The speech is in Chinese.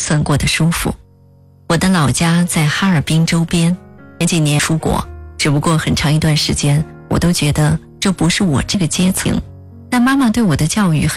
算过得舒服。我的老家在哈尔滨周边，前几年出国，只不过很长一段时间我都觉得这不是我这个阶层，但妈妈对我的教育很